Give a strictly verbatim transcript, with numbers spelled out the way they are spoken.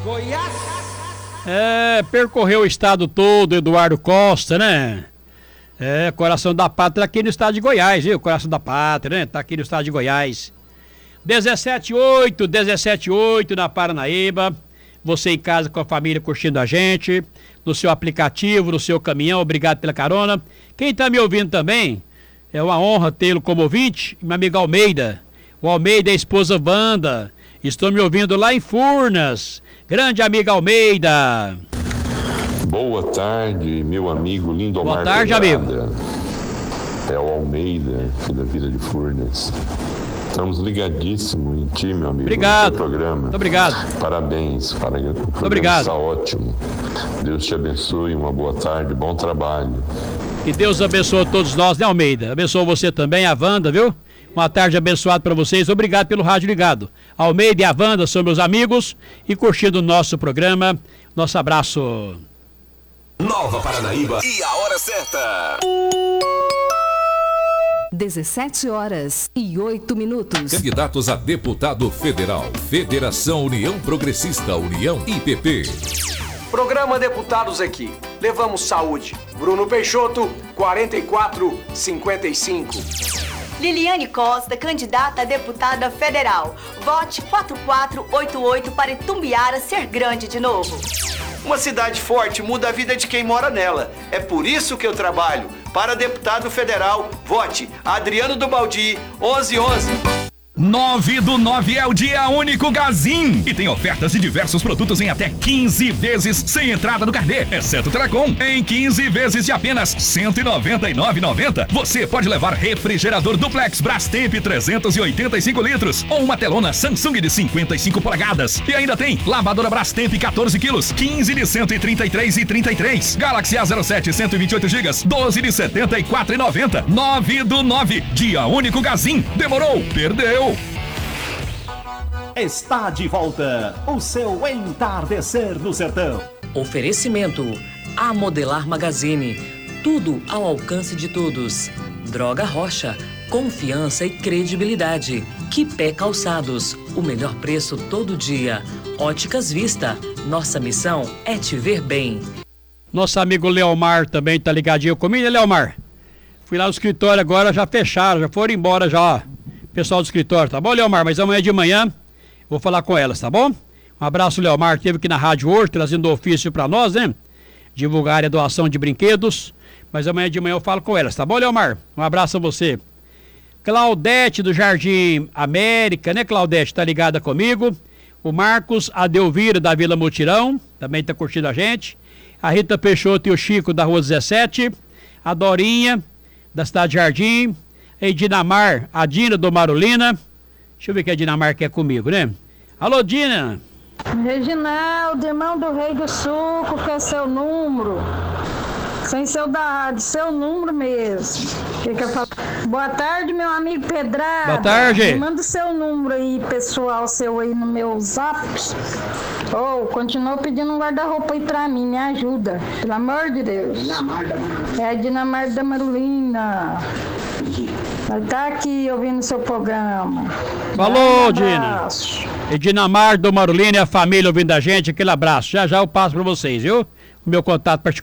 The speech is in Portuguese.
Goiás. É, percorreu o estado todo, Eduardo Costa, né? É, Coração da Pátria aqui no estado de Goiás, viu? Coração da Pátria, né? Tá aqui no estado de Goiás. dezessete oito, dezessete oito na Paranaíba. Você em casa com a família curtindo a gente, no seu aplicativo, no seu caminhão, obrigado pela carona. Quem tá me ouvindo também, é uma honra tê-lo como ouvinte, meu amigo Almeida. O Almeida é a esposa Wanda. Estou me ouvindo lá em Furnas. Grande amiga Almeida. Boa tarde, meu amigo Lindomar. Boa tarde, Pedrada. amigo. É o Almeida, aqui da Vila de Furnas. Estamos ligadíssimos em ti, meu amigo. Obrigado. No seu programa. Muito obrigado. Parabéns. Para... O programa obrigado. Está ótimo. Deus te abençoe, uma boa tarde, bom trabalho. Que Deus abençoe todos nós, né, Almeida? Abençoe você também, a Wanda, viu? Uma tarde abençoada para vocês. Obrigado pelo rádio ligado. Almeida e a Wanda são meus amigos e curtindo o nosso programa. Nosso abraço. Nova Paranaíba e a hora certa. dezessete horas e oito minutos. Candidatos a deputado federal. Federação União Progressista, União I P P. Programa Deputados aqui. Levamos saúde. Bruno Peixoto, quarenta e quatro cinquenta e cinco. Liliane Costa, candidata a deputada federal. Vote quatro quatro oito oito para Itumbiara ser grande de novo. Uma cidade forte muda a vida de quem mora nela. É por isso que eu trabalho. Para deputado federal, vote Adriano do Baldi, onze onze. nove do nove é o dia único Gazin e tem ofertas de diversos produtos em até quinze vezes sem entrada no carnê, exceto Telecom, em quinze vezes de apenas cento e noventa e nove reais e noventa centavos. Você pode levar refrigerador duplex Brastemp trezentos e oitenta e cinco litros ou uma telona Samsung de cinquenta e cinco polegadas. E ainda tem lavadora Brastemp quatorze quilos, quinze de cento e trinta e três reais e trinta e três centavos. Galaxy A zero sete cento e vinte e oito gigas, doze de setenta e quatro reais e noventa centavos. nove do nove, dia único Gazin. Demorou? Perdeu. Está de volta o seu Entardecer no Sertão. Oferecimento A Modelar Magazine. Tudo ao alcance de todos. Droga Rocha. Confiança e credibilidade. Quipé Calçados. O melhor preço todo dia. Óticas Vista. Nossa missão é te ver bem. Nosso amigo Leomar também tá ligadinho comigo, né, Leomar? Fui lá no escritório agora, já fecharam, já foram embora já. Pessoal do escritório, tá bom, Leomar? Mas amanhã de manhã vou falar com elas, tá bom? Um abraço, Leomar, que esteve aqui na rádio hoje, trazendo ofício pra nós, né? Divulgar a doação de brinquedos. Mas amanhã de manhã eu falo com elas, tá bom, Leomar? Um abraço a você. Claudete do Jardim América, né, Claudete? Tá ligada comigo. O Marcos Adelvira da Vila Mutirão, também tá curtindo a gente. A Rita Peixoto e o Chico da Rua dezessete. A Dorinha, da Cidade Jardim. A Dinamar, a Dina do Marolina. Deixa eu ver que a Dinamar quer comigo, né? Alô, Dina. Reginaldo, irmão do Rei do Suco, que é seu número. Sem seu da rádio, seu número mesmo. Que que eu falo? Boa tarde, meu amigo Pedrada. Boa tarde. Me manda o seu número aí, pessoal, seu aí no meu zap. Oh, continua pedindo um guarda-roupa aí pra mim, me ajuda. Pelo amor de Deus. Dinamar da Marolina. É a Dinamar da Marolina. Ela tá aqui ouvindo seu programa. Falou, um Dina. E Dinamar do Marolina e a família ouvindo a gente, aquele abraço. Já já eu passo pra vocês, viu? O meu contato particular.